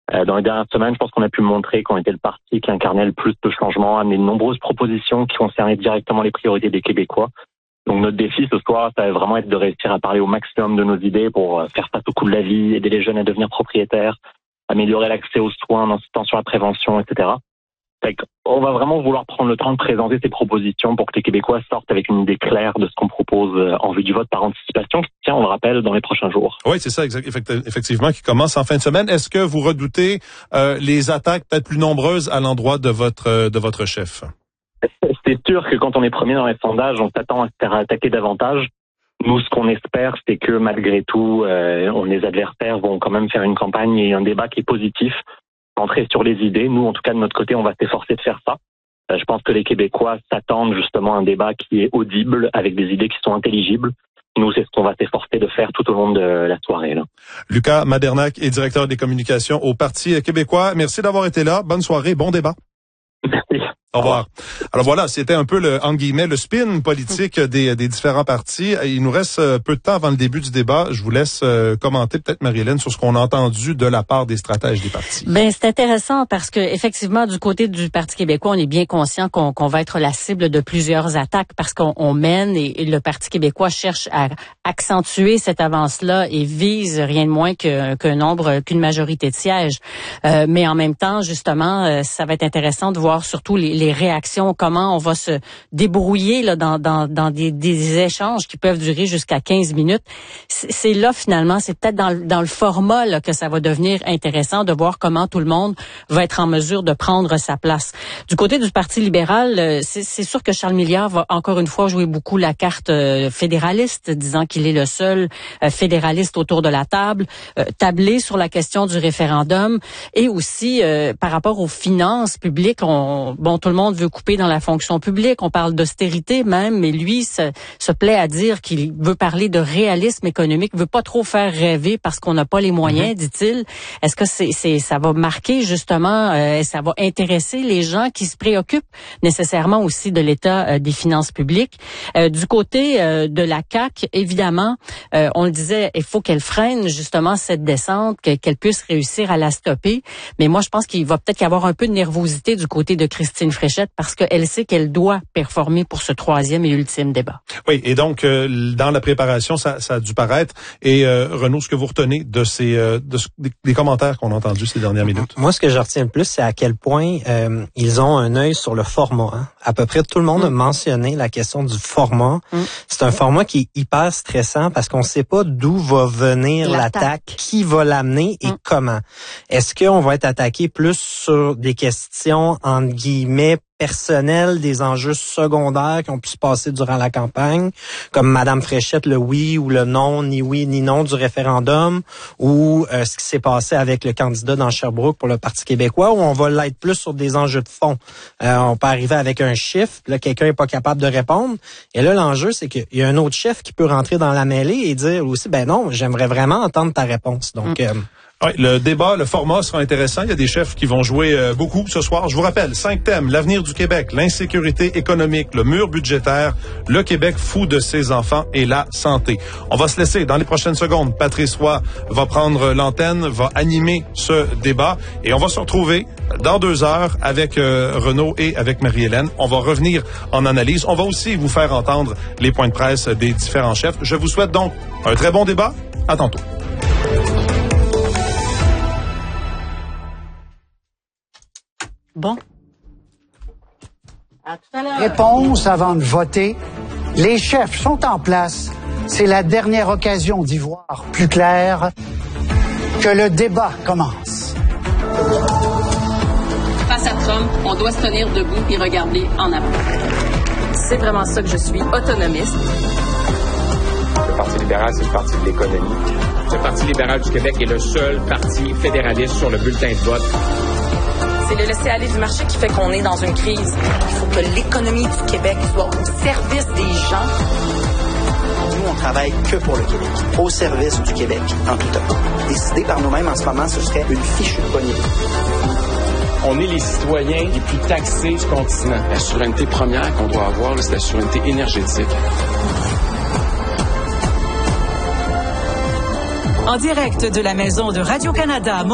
Dans les dernières semaines, je pense qu'on a pu montrer qu'on était le parti qui incarnait le plus de changements, amener de nombreuses propositions qui concernaient directement les priorités des Québécois. Donc notre défi ce soir, ça va vraiment être de réussir à parler au maximum de nos idées pour faire face au coût de la vie, aider les jeunes à devenir propriétaires, améliorer l'accès aux soins en insistant sur la prévention, etc. On va vraiment vouloir prendre le temps de présenter ces propositions pour que les Québécois sortent avec une idée claire de ce qu'on propose en vue du vote par anticipation qui tient, on le rappelle, dans les prochains jours. Oui, c'est ça, effectivement, qui commence en fin de semaine. Est-ce que vous redoutez les attaques peut-être plus nombreuses à l'endroit de votre chef? C'est sûr que quand on est premier dans les sondages, on s'attend à se faire attaquer davantage. Nous, ce qu'on espère, c'est que malgré tout, les adversaires vont quand même faire une campagne et un débat qui est positif, centré sur les idées. Nous, en tout cas, de notre côté, on va s'efforcer de faire ça. Je pense que les Québécois s'attendent justement à un débat qui est audible, avec des idées qui sont intelligibles. Nous, c'est ce qu'on va s'efforcer de faire tout au long de la soirée. Là. Lucas Madernac est directeur des communications au Parti québécois. Merci d'avoir été là. Bonne soirée, bon débat. Merci. Au revoir. Alors voilà, c'était un peu le spin politique des différents partis. Il nous reste peu de temps avant le début du débat. Je vous laisse commenter peut-être, Marie-Hélène, sur ce qu'on a entendu de la part des stratèges des partis. Ben, c'est intéressant parce que effectivement, du côté du Parti québécois, on est bien conscient qu'on va être la cible de plusieurs attaques parce qu'on mène et le Parti québécois cherche à accentuer cette avance-là et vise rien de moins qu'une majorité de sièges. Mais en même temps, justement, ça va être intéressant de voir surtout les réactions, comment on va se débrouiller là dans des échanges qui peuvent durer jusqu'à 15 minutes. C'est là finalement, c'est peut-être dans le format là que ça va devenir intéressant de voir comment tout le monde va être en mesure de prendre sa place. Du côté du Parti libéral, c'est sûr que Charles Milliard va encore une fois jouer beaucoup la carte fédéraliste, disant qu'il est le seul fédéraliste autour de la table, tabler sur la question du référendum et aussi par rapport aux finances publiques, tout le monde veut couper dans la fonction publique, on parle d'austérité même, mais lui se plaît à dire qu'il veut parler de réalisme économique, veut pas trop faire rêver parce qu'on n'a pas les moyens, dit-il. Est-ce que ça va marquer justement, ça va intéresser les gens qui se préoccupent nécessairement aussi de l'état des finances publiques? Du côté de la CAQ, évidemment, on le disait, il faut qu'elle freine justement cette descente, qu'elle puisse réussir à la stopper. Mais moi, je pense qu'il va peut-être y avoir un peu de nervosité du côté de Christine Fréchette parce qu'elle sait qu'elle doit performer pour ce troisième et ultime débat. Oui, et donc dans la préparation, ça a dû paraître. Et Renaud, ce que vous retenez des commentaires qu'on a entendus ces dernières minutes? Moi, ce que je retiens le plus, c'est à quel point ils ont un œil sur le format. Hein. À peu près tout le monde a mentionné la question du format. C'est un format qui est hyper stressant parce qu'on ne sait pas d'où va venir l'attaque, qui va l'amener et comment. Est-ce qu'on va être attaqué plus sur des questions, entre guillemets, personnels, des enjeux secondaires qui ont pu se passer durant la campagne, comme Madame Fréchette, le oui ou le non, ni oui ni non du référendum, ou ce qui s'est passé avec le candidat dans Sherbrooke pour le Parti québécois, où on va l'être plus sur des enjeux de fond. On peut arriver avec un chiffre, là quelqu'un n'est pas capable de répondre, et là l'enjeu c'est qu'il y a un autre chef qui peut rentrer dans la mêlée et dire aussi, ben non, j'aimerais vraiment entendre ta réponse. Donc oui, le débat, le format sera intéressant. Il y a des chefs qui vont jouer beaucoup ce soir. Je vous rappelle, 5 thèmes: l'avenir du Québec, l'insécurité économique, le mur budgétaire, le Québec fou de ses enfants et la santé. On va se laisser dans les prochaines secondes. Patrice Roy va prendre l'antenne, va animer ce débat et on va se retrouver dans 2 heures avec Renaud et avec Marie-Hélène. On va revenir en analyse. On va aussi vous faire entendre les points de presse des différents chefs. Je vous souhaite donc un très bon débat. À tantôt. Bon. À tout à l'heure. Réponse avant de voter. Les chefs sont en place. C'est la dernière occasion d'y voir plus clair. Que le débat commence. Face à Trump, on doit se tenir debout et regarder en avant. C'est vraiment ça que je suis, autonomiste. Le Parti libéral, c'est le parti de l'économie. Le Parti libéral du Québec est le seul parti fédéraliste sur le bulletin de vote. C'est le laisser-aller du marché qui fait qu'on est dans une crise. Il faut que l'économie du Québec soit au service des gens. Nous, on travaille que pour le Québec, au service du Québec en tout temps. Décider par nous-mêmes en ce moment, ce serait une fichue bonne idée. On est les citoyens les plus taxés du continent. La souveraineté première qu'on doit avoir, c'est la souveraineté énergétique. En direct de la maison de Radio-Canada.